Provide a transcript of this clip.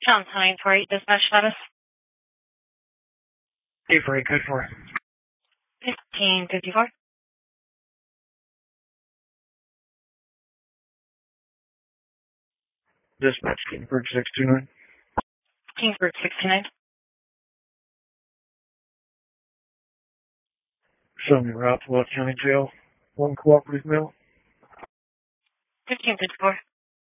Johnson 948 dispatch status. 848, code 4. 1554. Dispatch, Kingsburg 629. Kingsburg 69. Show me route to West County Jail. One cooperative male. 1554.